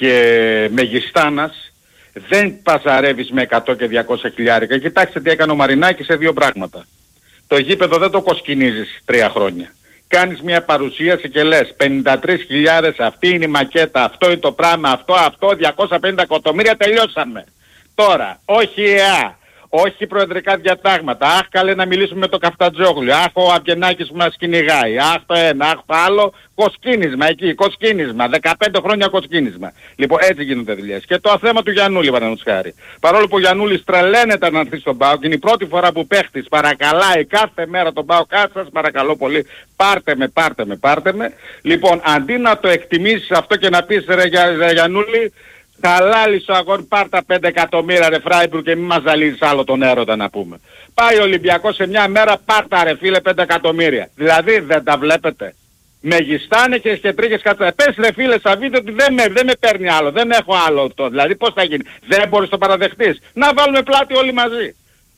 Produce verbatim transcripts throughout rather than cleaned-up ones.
και Μεγιστάνας δεν παζαρεύεις με εκατό και διακόσια χιλιάρικα. Κοιτάξτε τι έκανε ο Μαρινάκης σε δύο πράγματα. Το γήπεδο δεν το κοσκινίζεις τρία χρόνια. Κάνεις μια παρουσίαση και λες πενήντα τρεις χιλιάδες, αυτή είναι η μακέτα, αυτό είναι το πράγμα, αυτό, αυτό, διακόσια πενήντα εκατομμύρια, τελειώσαμε. Τώρα, όχι ΕΑ, όχι προεδρικά διατάγματα, αχ καλέ να μιλήσουμε με το Καφτατζόγλου, αχ ο Αυγενάκης που μας κυνηγάει, αχ το ένα, αχ το άλλο, κοσκίνισμα εκεί, κοσκίνισμα, δεκαπέντε χρόνια κοσκίνισμα. Λοιπόν έτσι γίνονται δουλειές. Και το θέμα του Γιαννούλη παραδείγματος χάρη. Παρόλο που ο Γιαννούλης τρελαίνεται να έρθει στον ΠΑΟΚ, είναι η πρώτη φορά που παίχτης παρακαλάει κάθε μέρα τον ΠΑΟΚ, κάτσε σας παρακαλώ πολύ, πάρτε με, πάρτε με, πάρτε με. Λοιπόν αντί να το εκτιμήσεις αυτό και να πεις ρε Γιαννούλη, χαλάλης ο αγόρι, πάρ' τα πέντε εκατομμύρια ρε Φράιμπουργκ και μην μας ζαλίζεις άλλο τον έρωτα να πούμε. Πάει ο Ολυμπιακός σε μια μέρα, πάρ' τα ρε φίλε πέντε εκατομμύρια. Δηλαδή δεν τα βλέπετε. Μεγιστάνεχες και τρίχες κατσά. Πες ρε φίλε Σαββίδη ότι δεν με, δεν με παίρνει άλλο, δεν έχω άλλο το. Δηλαδή πώς θα γίνει. Δεν μπορείς να το παραδεχτείς. Να βάλουμε πλάτη όλοι μαζί.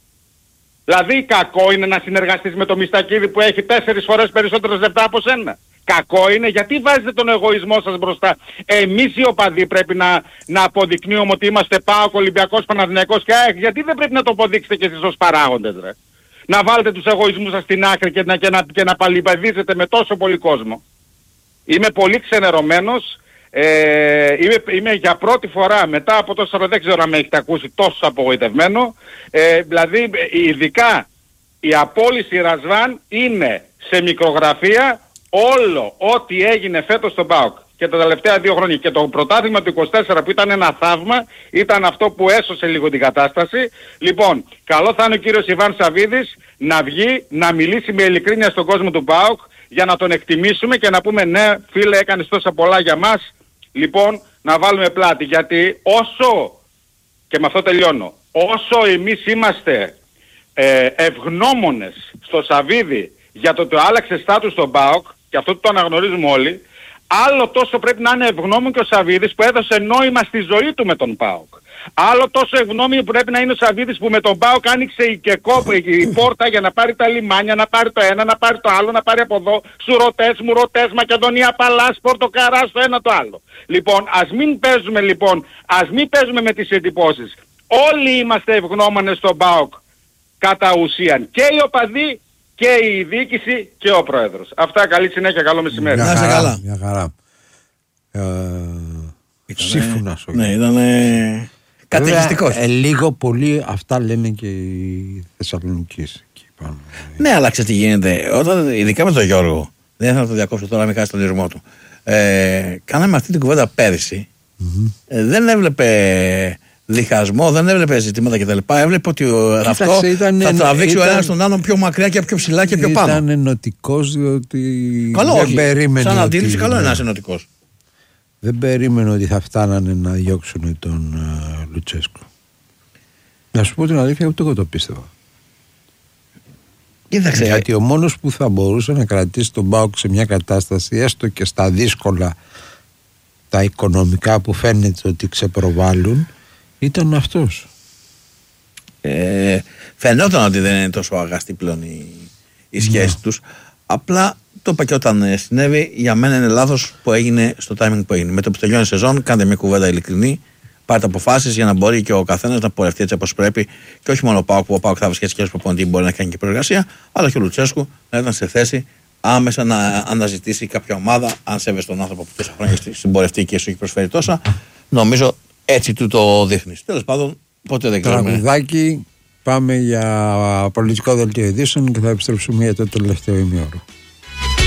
Δηλαδή κακό είναι να συνεργαστείς με το Μιστακίδη που έχει τέσσερις φορές περισσότερες λεπτά από σένα. Κακό είναι, γιατί βάζετε τον εγωισμό σας μπροστά. Εμείς οι οπαδοί πρέπει να, να αποδεικνύουμε ότι είμαστε ΠΑΟΚ, Ολυμπιακός, Παναθηναϊκός και ΑΕΚ. Γιατί δεν πρέπει να το αποδείξετε και εσείς ως παράγοντες ρε. Να βάλετε τους εγωισμούς σας στην άκρη και να, και να, και να παλιπαδίζετε με τόσο πολύ κόσμο. Είμαι πολύ ξενερωμένος. Ε, είμαι, είμαι για πρώτη φορά μετά από τόσο, δεν ξέρω αν με έχετε ακούσει, τόσο απογοητευμένο. Ε, δηλαδή ειδικά η απόλυση Ρασβάν είναι σε μικρογραφία όλο ό,τι έγινε φέτος στον ΠΑΟΚ και τα τελευταία δύο χρόνια. Και το πρωτάθλημα του είκοσι τέσσερα που ήταν ένα θαύμα ήταν αυτό που έσωσε λίγο την κατάσταση. Λοιπόν, καλό θα είναι ο κύριος Ιβάν Σαββίδης να βγει, να μιλήσει με ειλικρίνεια στον κόσμο του ΠΑΟΚ για να τον εκτιμήσουμε και να πούμε ναι φίλε έκανες τόσα πολλά για μας. Λοιπόν, να βάλουμε πλάτη, γιατί όσο, και με αυτό τελειώνω, όσο εμείς είμαστε ε, ευγνώμονες στο Σαββίδη για το ότι άλλαξε στάτους στον ΠΑΟΚ, και αυτό το αναγνωρίζουμε όλοι, άλλο τόσο πρέπει να είναι ευγνώμων και ο Σαββίδης που έδωσε νόημα στη ζωή του με τον ΠΑΟΚ. Άλλο τόσο ευγνώμη που πρέπει να είναι ο Σαββίδης που με τον ΠΑΟΚ άνοιξε η, κεκό, η πόρτα για να πάρει τα λιμάνια, να πάρει το ένα, να πάρει το άλλο, να πάρει από εδώ Σουρωτές, Μουρωτές, Μακεδονία, Παλάς, Πορτοκαράς, το ένα το άλλο. Λοιπόν, ας μην παίζουμε λοιπόν, ας μην παίζουμε με τις εντυπώσεις. Όλοι είμαστε ευγνώμονες στον ΠΑΟΚ κατά ουσίαν. Και οι οπαδοί και η διοίκηση και ο πρόεδρος. Αυτά, καλή συνέχεια, καλό μεσημέρι. Να είστε καλά. Μια χαρά. Ε, Σύμφωνος. Ναι, ήταν καταιγιστικός. Ε, λίγο πολύ αυτά λένε και οι Θεσσαλονικείς. Ναι, αλλά ξέρετε τι γίνεται. Όταν, ειδικά με τον Γιώργο, δεν ήθελα να το διακόψω τώρα, μην κάνει τον λυρισμό του. Ε, κάναμε αυτή την κουβέντα πέρυσι. Mm-hmm. Ε, δεν έβλεπε διχασμό, δεν έβλεπε ζητήματα κτλ. Έβλεπε ότι ο, αυτό ήταν, θα τραβήξει ήταν, ο ένας τον άλλον πιο μακριά και πιο ψηλά και πιο πάνω. Ήταν ενωτικός διότι καλό, δεν όχι. περίμενε. Σαν αντίληψη, ότι... καλό είναι να είσαι ενωτικός. Δεν περίμενε ότι θα φτάνανε να διώξουν τον uh, Λουτσέσκο. Να σου πω την αλήθεια, ούτε εγώ το πίστευα. Κοίταξε. Γιατί ο μόνος που θα μπορούσε να κρατήσει τον ΠΑΟΚ σε μια κατάσταση, έστω και στα δύσκολα τα οικονομικά που φαίνεται ότι ξεπροβάλλουν, ήταν αυτός. Ε, φαινόταν ότι δεν είναι τόσο αγαστή πλέον η, η σχέση yeah. τους. Απλά το είπα και όταν συνέβη, για μένα είναι λάθος που έγινε στο timing που έγινε. Με το που τελειώνει η σεζόν, κάντε μια κουβέντα ειλικρινή, πάρτε αποφάσεις για να μπορεί και ο καθένας να πορευτεί έτσι όπως πρέπει. Και όχι μόνο ο ΠΑΟΚ, που ο ΠΑΟΚ θα βρει σχέση και προπονητή μπορεί να κάνει και προεργασία, αλλά και ο Λουτσέσκου να ήταν σε θέση άμεσα να αναζητήσει κάποια ομάδα, αν σέβεσαι τον άνθρωπο που τόσα χρόνια συμπορευτεί και σου έχει προσφέρει τόσα. Νομίζω έτσι του το δείχνει. Τέλος πάντων, ποτέ δεν ξέρουμε. Τραγουδάκι, πάμε για πολιτικό δελτίο ειδήσεων και θα επιστρέψουμε για το τελευταίο ημίωρο.